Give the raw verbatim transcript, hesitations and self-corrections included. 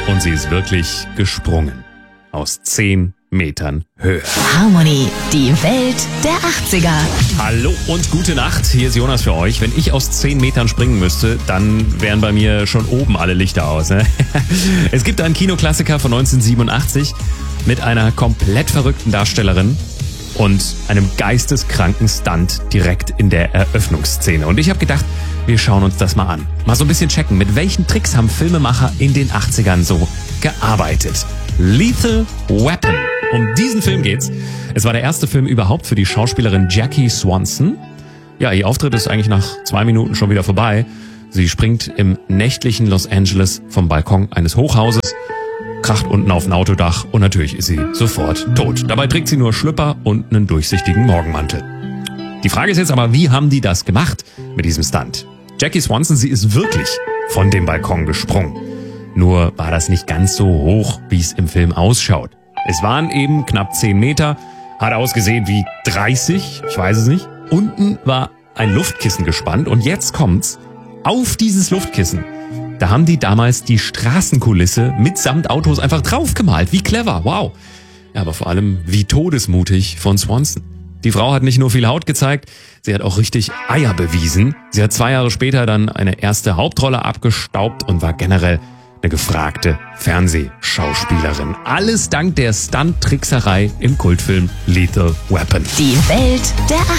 Und sie ist wirklich gesprungen. Aus zehn Metern Höhe. Harmony, die Welt der achtziger. Hallo und gute Nacht. Hier ist Jonas für euch. Wenn ich aus zehn Metern springen müsste, dann wären bei mir schon oben alle Lichter aus. Ne? Es gibt einen Kinoklassiker von neunzehnhundertsiebenundachtzig mit einer komplett verrückten Darstellerin und einem geisteskranken Stunt direkt in der Eröffnungsszene. Und ich habe gedacht, wir schauen uns das mal an. Mal so ein bisschen checken, mit welchen Tricks haben Filmemacher in den achtzigern so gearbeitet. Lethal Weapon. Um diesen Film geht's. Es war der erste Film überhaupt für die Schauspielerin Jackie Swanson. Ja, ihr Auftritt ist eigentlich nach zwei Minuten schon wieder vorbei. Sie springt im nächtlichen Los Angeles vom Balkon eines Hochhauses, kracht unten auf ein Autodach und natürlich ist sie sofort tot. Dabei trägt sie nur Schlüpper und einen durchsichtigen Morgenmantel. Die Frage ist jetzt aber, wie haben die das gemacht mit diesem Stunt? Jackie Swanson, sie ist wirklich von dem Balkon gesprungen. Nur war das nicht ganz so hoch, wie es im Film ausschaut. Es waren eben knapp zehn Meter, hat ausgesehen wie dreißig, ich weiß es nicht. Unten war ein Luftkissen gespannt und jetzt kommt's. Auf dieses Luftkissen, da haben die damals die Straßenkulisse mitsamt Autos einfach draufgemalt. Wie clever, wow. Ja, aber vor allem wie todesmutig von Swanson. Die Frau hat nicht nur viel Haut gezeigt, sie hat auch richtig Eier bewiesen. Sie hat zwei Jahre später dann eine erste Hauptrolle abgestaubt und war generell eine gefragte Fernsehschauspielerin. Alles dank der Stunt-Trickserei im Kultfilm Lethal Weapon. Die Welt der